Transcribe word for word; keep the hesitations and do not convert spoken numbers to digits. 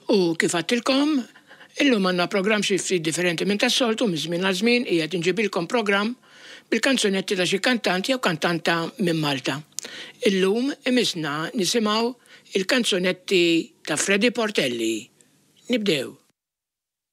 U kif għattilkom, illum għandna programm xi ftit differenti minn tas-soltu minn żmien għal żmien qiegħed inġibilkom programm bil-kanzunetti ta' xi kantanti jew kantanta minn Malta. Illum imisna nisimgħu il-kanzunetti ta' Freddy Portelli. Nibdew.